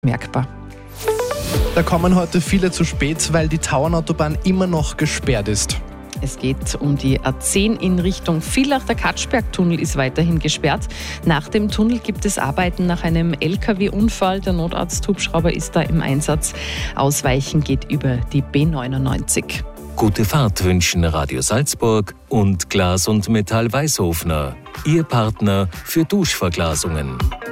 merkbar. Da kommen heute viele zu spät, weil die Tauernautobahn immer noch gesperrt ist. Es geht um die A10 in Richtung Villach. Der Katschberg-Tunnel ist weiterhin gesperrt. Nach dem Tunnel gibt es Arbeiten nach einem LKW-Unfall. Der Notarzt-Hubschrauber ist da im Einsatz. Ausweichen geht über die B99. Gute Fahrt wünschen Radio Salzburg und Glas und Metall Weißhofner. Ihr Partner für Duschverglasungen.